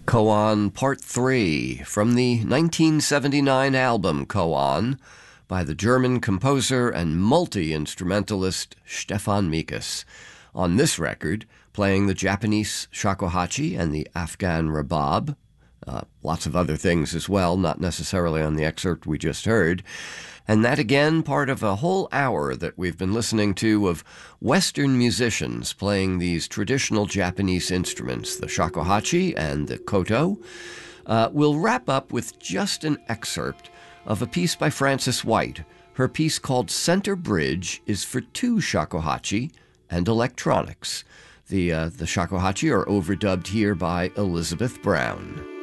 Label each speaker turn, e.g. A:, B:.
A: Koan Part 3 from the 1979 album Koan by the German composer and multi-instrumentalist Stefan Mikas. On this record, playing the Japanese shakuhachi and the Afghan rabab, lots of other things as well, not necessarily on the excerpt we just heard. And that, again, part of a whole hour that we've been listening to of Western musicians playing these traditional Japanese instruments, the shakuhachi and the koto. We'll wrap up with just an excerpt of a piece by Frances White. Her piece called Center Bridge is for two shakuhachi and electronics. The shakuhachi are overdubbed here by Elizabeth Brown.